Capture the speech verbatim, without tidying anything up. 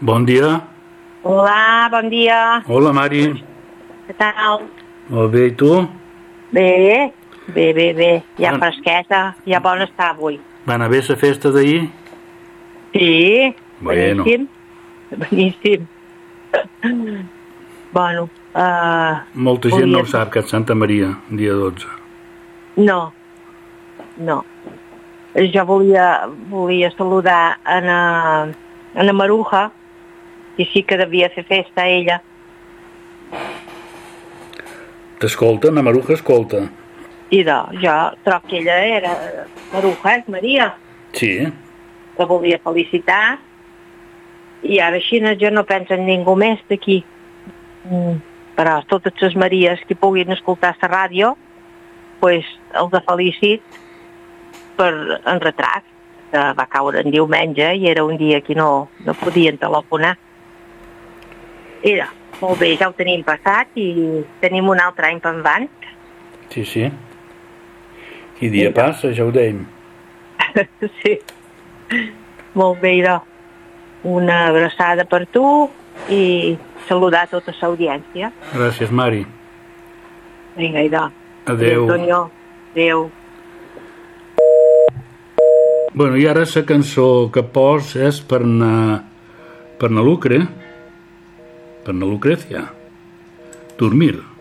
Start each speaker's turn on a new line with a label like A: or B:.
A: Bon dia.
B: Hola, bon dia.
A: Hola, Mari.
B: Què tal?
A: Molt bé, i tu?
B: Bé, bé, bé, bé. Ja
A: Ah.
B: fresqueta, ja bon estar avui.
A: Va anar bé la festa d'ahir?
B: Sí,
A: Bueno.
B: boníssim. Boníssim. Bueno, uh,
A: Molta gent
B: volia-
A: no ho sap, que és Santa Maria, dia dotze.
B: no, no. Jo volia, volia saludar a na, a na Maruja, que sí que devia fer festa ella.
A: T'escolta, na Maruja, escolta.
B: I de, jo troc que ella era Maruja, és Maria,
A: Sí,
B: que volia felicitar, i ara així jo no penso en ningú més d'aquí. Mm. Però totes les Maries que puguin escoltar la ràdio, pues, els de felicit per en retrat, que va caure en diumenge i era un dia que no, no podien telefonar. Era molt bé, ja ho tenim passat i tenim un altre any pendant.
A: sí, sí. I dia passa, ja ho dèiem.
B: Sí. Molt bé, idò. Una abraçada per tu i saludar tota l'audiència.
A: Gràcies, Mari.
B: Vinga, idò.
A: Adéu.
B: Adéu. Adéu.
A: Bueno, i ara la cançó que pos és per na, per na Lucre, per na Lucrecia. Dormir.